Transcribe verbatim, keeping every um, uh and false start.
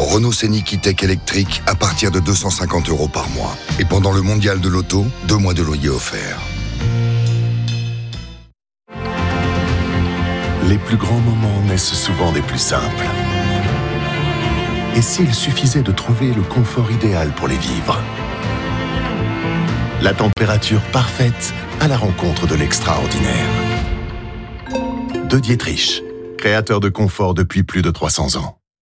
Renault Scénic E-Tech électrique à partir de deux cent cinquante euros par mois. Et pendant le mondial de l'auto, deux mois de loyer offerts. Les plus grands moments naissent souvent des plus simples. Et s'il suffisait de trouver le confort idéal pour les vivre? La température parfaite à la rencontre de l'extraordinaire. De Dietrich, créateur de confort depuis plus de trois cents ans.